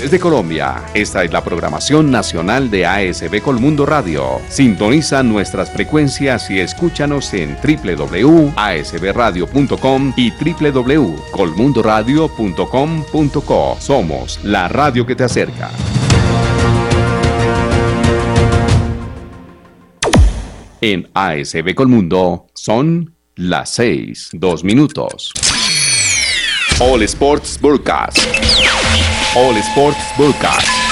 Desde Colombia, esta es la programación nacional de ASB Colmundo Radio. Sintoniza nuestras frecuencias y escúchanos en www.asbradio.com y www.colmundoradio.com.co. Somos la radio que te acerca. En ASB Colmundo son las 6:02. All Sports Broadcast. All Sports Broadcast.